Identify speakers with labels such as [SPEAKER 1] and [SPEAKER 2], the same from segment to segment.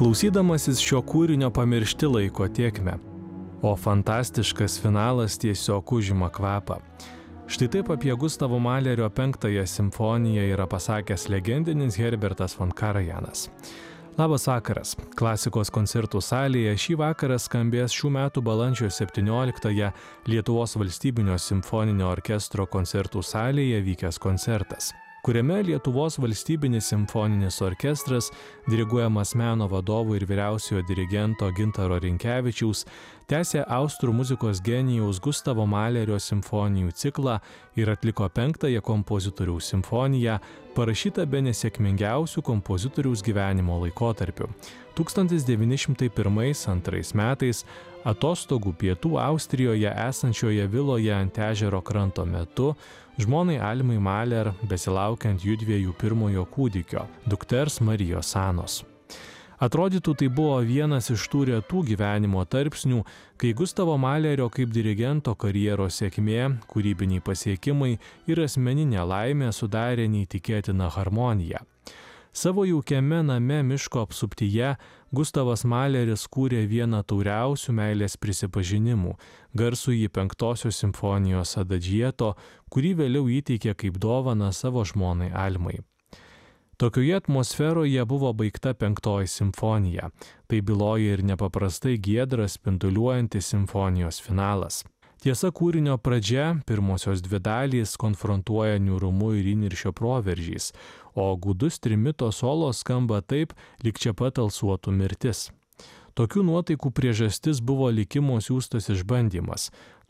[SPEAKER 1] Klausydamasis šio kūrinio pamiršti laiko tėkmę, o fantastiškas finalas tiesiog užima kvapą. Štai taip apie Gustavo Malerio 5-ąją simfoniją yra pasakęs legendinis Herbertas von Karajanas. Labas vakaras. Klasikos koncertų salėje šį vakarą skambės šių metų balandžio 17-ąją Lietuvos valstybinio simfoninio orkestro koncertų salėje vykęs koncertas, kuriame Lietuvos valstybinis simfoninis orkestras, diriguojamas meno vadovo ir vyriausiojo dirigento Gintaro Rinkevičiaus, tęsė austrų muzikos genijaus Gustavo Malerio simfonijų ciklą ir atliko 5-ąją kompozitoriaus simfoniją, parašytą bene sėkmingiausių kompozitoriaus gyvenimo laikotarpiu. 1901-1902 metais atostogų pietų Austrijoje esančioje viloje ant ežero kranto metu žmonai Almai Maler besilaukiant jųdviejų pirmojo kūdikio, dukters Marijos Anos. Atrodytų, tai buvo vienas iš tų retų gyvenimo tarpsnių, kai Gustavo Malerio kaip dirigento karjeros sėkmė, kūrybiniai pasiekimai ir asmeninė laimė sudarė neįtikėtiną harmoniją. Savo jaukiame name miško apsuptyje Gustavas Maleris kūrė vieną tauriausių meilės prisipažinimų, garsųjį 5-osios simfonijos adadžieto, kurį vėliau įteikė kaip dovaną savo žmonai Almai. Tokioje atmosferoje buvo baigta 5-oji simfonija. Tai byloja ir nepaprastai giedras, spinduliuojantis simfonijos finalas. Tiesa, kūrinio pradžia, pirmosios 2 dalys konfrontuoja niūrumu ir įniršio proveržys, o gūdus trimito solo skamba taip, lyg čia pat alsuotų mirtis. Tokių nuotaikų priežastis buvo likimo siųstas išbandymas.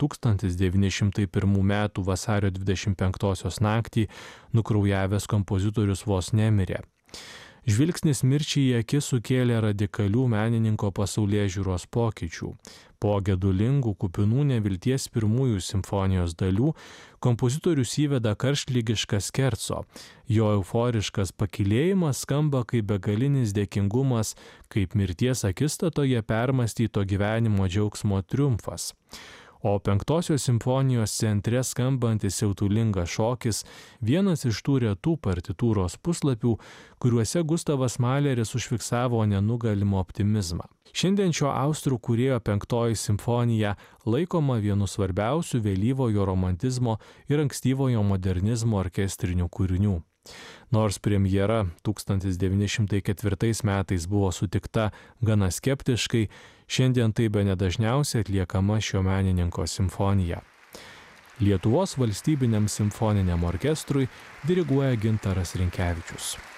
[SPEAKER 1] 1901 m. vasario 25 naktį nukraujavęs kompozitorius vos nemirė. Žvilgsnis mirčiai į akis sukėlė radikalių menininko pasaulėžiūros pokyčių. Po gedulingų kupinų nevilties pirmųjų simfonijos dalių kompozitorius įveda karštlygišką skerco. Jo euforiškas pakylėjimas skamba kaip begalinis dėkingumas, kaip mirties akistatoje permąstyto gyvenimo džiaugsmo triumfas. O 5-osios simfonijos centre skambantis siautulingas šokis vienas iš tų retų partitūros puslapių, kuriuose Gustavas Maleris užfiksavo nenugalimą optimizmą. Šiandien šio austrų kūrėjo 5-oji simfonija laikoma vienu svarbiausių vėlyvojo romantizmo ir ankstyvojo modernizmo orkestrinių kūrinių. Nors premjera 1904 metais buvo sutikta gana skeptiškai, šiandien tai bene dažniausiai atliekama šio menininko simfonija. Lietuvos valstybiniam simfoniniam orkestrui diriguoja Gintaras Rinkevičius.